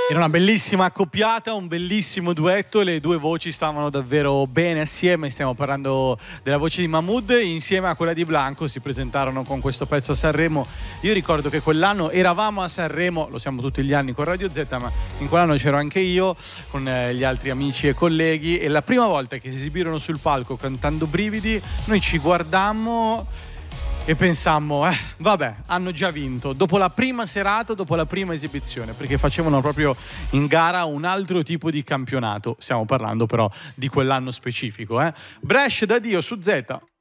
Era una bellissima accoppiata, un bellissimo duetto, le due voci stavano davvero bene assieme. Stiamo parlando della voce di Mahmood insieme a quella di Blanco, si presentarono con questo pezzo a Sanremo. Io ricordo che quell'anno eravamo a Sanremo, lo siamo tutti gli anni con Radio Z, ma in quell'anno c'ero anche io con gli altri amici e colleghi, e la prima volta che si esibirono sul palco cantando Brividi noi ci guardammo e pensammo, vabbè, hanno già vinto dopo la prima serata, dopo la prima esibizione, perché facevano proprio in gara un altro tipo di campionato. Stiamo parlando però di quell'anno specifico. Brescia da Dio su Z.